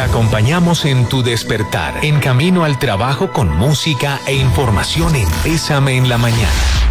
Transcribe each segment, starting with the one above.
acompañamos en tu despertar, en camino al trabajo con música e información en Bésame en la Mañana.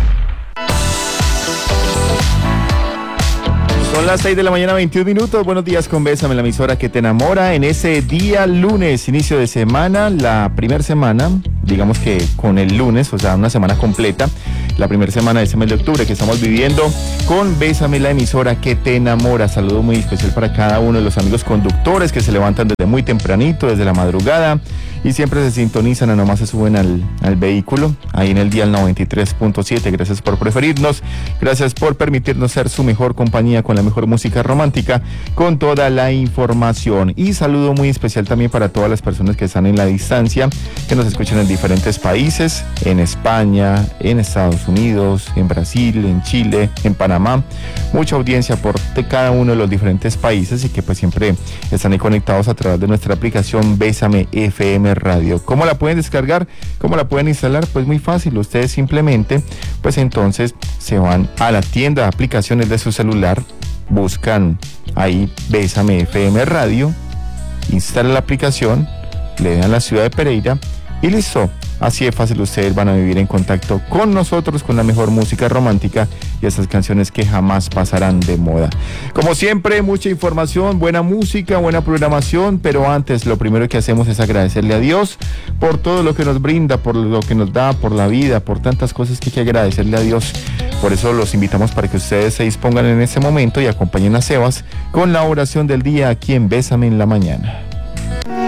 Son las 6 de la mañana, 21 minutos. Buenos días con Bésame, la emisora que te enamora. En ese día lunes, inicio de semana, la primera semana, digamos que con el lunes, o sea, una semana completa, la primera semana de ese mes de octubre que estamos viviendo con Bésame, la emisora que te enamora. Saludo muy especial para cada uno de los amigos conductores que se levantan desde muy tempranito, desde la madrugada, y siempre se sintonizan, a nomás se suben al vehículo, ahí en el dial 93.7. Gracias por preferirnos, gracias por permitirnos ser su mejor compañía con la mejor música romántica, con toda la información. Y saludo muy especial también para todas las personas que están en la distancia, que nos escuchan en diferentes países, en España, en Estados Unidos, en Brasil, en Chile, en Panamá. Mucha audiencia por cada uno de los diferentes países y que pues siempre están ahí conectados a través de nuestra aplicación Bésame FM Radio. ¿Cómo la pueden descargar? ¿Cómo la pueden instalar? Pues muy fácil, ustedes simplemente pues entonces se van a la tienda de aplicaciones de su celular, buscan ahí Bésame FM Radio, instalan la aplicación, le dan la ciudad de Pereira y listo. Así de fácil ustedes van a vivir en contacto con nosotros, con la mejor música romántica y esas canciones que jamás pasarán de moda. Como siempre, mucha información, buena música, buena programación, pero antes lo primero que hacemos es agradecerle a Dios por todo lo que nos brinda, por lo que nos da, por la vida, por tantas cosas que hay que agradecerle a Dios. Por eso los invitamos para que ustedes se dispongan en ese momento y acompañen a Sebas con la oración del día aquí en Bésame en la Mañana.